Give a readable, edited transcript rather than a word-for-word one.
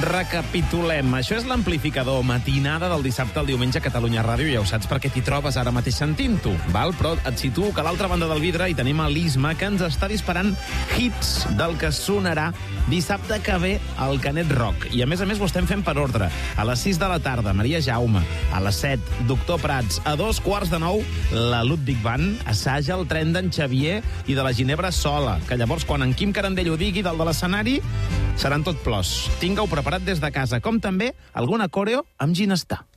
Recapitulem. Això és l'amplificador matinada del dissabte al diumenge a Catalunya Ràdio. Ja ho saps perquè t'hi trobes ara mateix sentint-ho, val? Però et situo que a l'altra banda del vidre hi tenim l'Isma, que ens està disparant hits del que sonarà dissabte que ve al Canet Rock. I a més ho estem fent per ordre. A les 6 de la tarda, Maria Jaume. A les 7, Doctor Prats. A 2:15, la Ludwig Band assaja el tren d'en Xavier i de la Ginebra sola, que llavors quan en Quim Carandell ho digui dalt de l'escenari seran tot plors. Tingueu preparat des de casa, com també alguna coreo amb Ginestar.